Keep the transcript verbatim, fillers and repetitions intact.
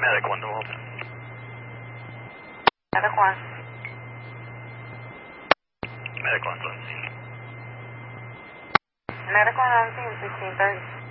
Medic one to Walton. Medic one. Medic one's on scene. Medic one on scene, sixteen thirty.